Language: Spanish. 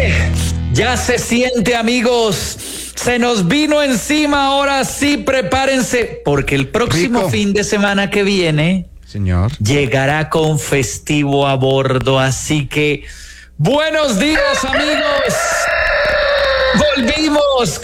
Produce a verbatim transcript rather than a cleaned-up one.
Ya se siente, amigos. Se nos vino encima. Ahora sí, prepárense, porque el próximo Rico. fin de semana que viene, señor, llegará con festivo a bordo. Así que, buenos días, amigos. Volvimos